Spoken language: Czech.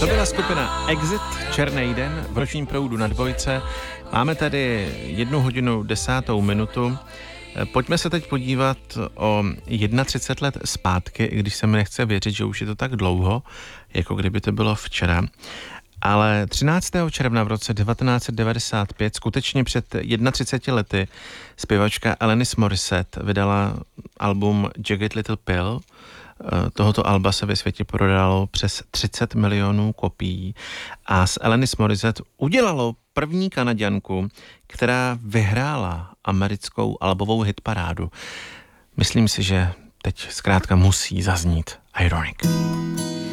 To byla skupina Exit, Černý den v Ročním proudu na Dvojce. Máme tady 1:10. Pojďme se teď podívat o 31 let zpátky, i když se mi nechce věřit, že už je to tak dlouho, jako kdyby to bylo včera. Ale 13. června v roce 1995, skutečně před 31 lety, zpěvačka Alanis Morissette vydala album Jagged Little Pill. Tohoto alba se ve světě prodalo přes 30 milionů kopií a z Alanis Morissette udělalo první Kanaďanku, která vyhrála americkou albovou hitparádu. Myslím si, že teď zkrátka musí zaznít Ironic.